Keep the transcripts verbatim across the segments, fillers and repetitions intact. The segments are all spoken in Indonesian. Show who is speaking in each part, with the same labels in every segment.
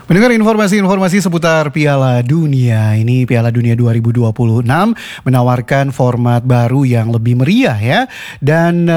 Speaker 1: Mendengar informasi-informasi seputar Piala Dunia, ini Piala Dunia dua ribu dua puluh enam menawarkan format baru yang lebih meriah ya. Dan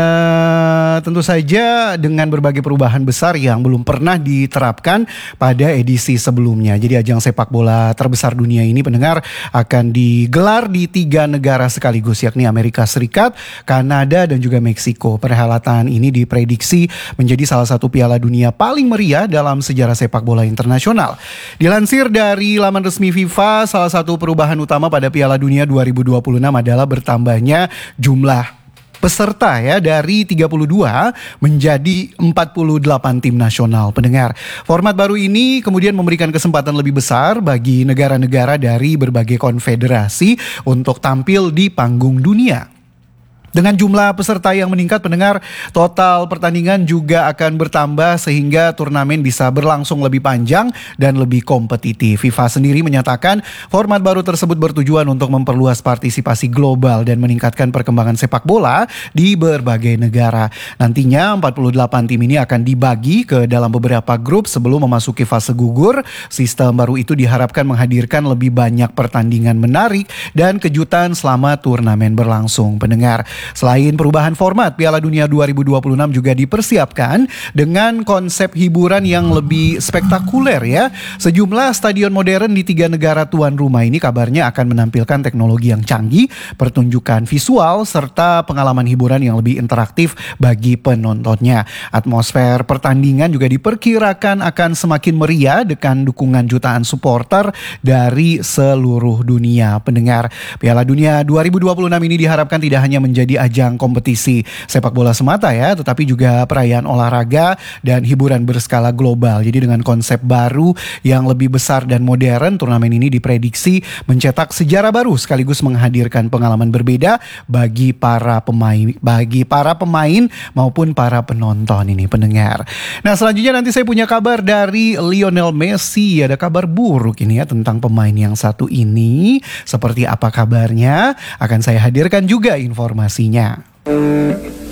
Speaker 1: uh, tentu saja dengan berbagai perubahan besar yang belum pernah diterapkan pada edisi sebelumnya. Jadi ajang sepak bola terbesar dunia ini pendengar akan digelar di tiga negara sekaligus, yakni Amerika Serikat, Kanada dan juga Meksiko. Perhelatan ini diprediksi menjadi salah satu Piala Dunia paling meriah dalam sejarah sepak bola internasional. Dilansir dari laman resmi FIFA, salah satu perubahan utama pada Piala Dunia dua ribu dua puluh enam adalah bertambahnya jumlah peserta ya dari tiga puluh dua menjadi empat puluh delapan tim nasional. Pendengar, format baru ini kemudian memberikan kesempatan lebih besar bagi negara-negara dari berbagai konfederasi untuk tampil di panggung dunia. Dengan jumlah peserta yang meningkat pendengar, total pertandingan juga akan bertambah sehingga turnamen bisa berlangsung lebih panjang dan lebih kompetitif. FIFA sendiri menyatakan format baru tersebut bertujuan untuk memperluas partisipasi global dan meningkatkan perkembangan sepak bola di berbagai negara. Nantinya empat puluh delapan tim ini akan dibagi ke dalam beberapa grup sebelum memasuki fase gugur. Sistem baru itu diharapkan menghadirkan lebih banyak pertandingan menarik dan kejutan selama turnamen berlangsung. Pendengar, selain perubahan format, Piala Dunia dua ribu dua puluh enam juga dipersiapkan dengan konsep hiburan yang lebih spektakuler ya. Sejumlah stadion modern di tiga negara tuan rumah ini kabarnya akan menampilkan teknologi yang canggih, pertunjukan visual, serta pengalaman hiburan yang lebih interaktif bagi penontonnya. Atmosfer pertandingan juga diperkirakan akan semakin meriah dengan dukungan jutaan supporter dari seluruh dunia. Pendengar, Piala Dunia dua ribu dua puluh enam ini diharapkan tidak hanya menjadi di ajang kompetisi sepak bola semata ya, tetapi juga perayaan olahraga dan hiburan berskala global. Jadi dengan konsep baru yang lebih besar dan modern, turnamen ini diprediksi mencetak sejarah baru sekaligus menghadirkan pengalaman berbeda bagi para pemain, bagi para pemain maupun para penonton ini pendengar. Nah, selanjutnya nanti saya punya kabar dari Lionel Messi. Ada kabar buruk ini ya tentang pemain yang satu ini. Seperti apa kabarnya? Akan saya hadirkan juga informasi.